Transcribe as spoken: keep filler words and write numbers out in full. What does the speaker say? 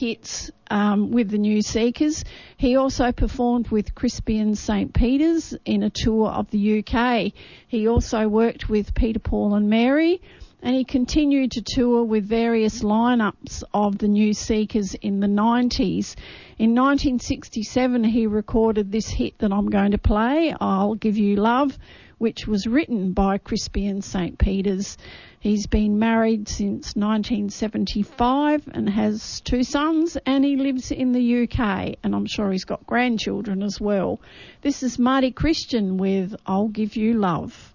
hits um, with the New Seekers. He also performed with Crispian Saint Peter's in a tour of the U K. He also worked with Peter, Paul and Mary, and he continued to tour with various lineups of the New Seekers in the nineties. In nineteen sixty-seven, he recorded this hit that I'm going to play, I'll Give You Love, which was written by Crispian Saint Peter's. He's been married since nineteen seventy-five and has two sons, and he lives in the U K, and I'm sure he's got grandchildren as well. This is Marty Christian with I'll Give You Love.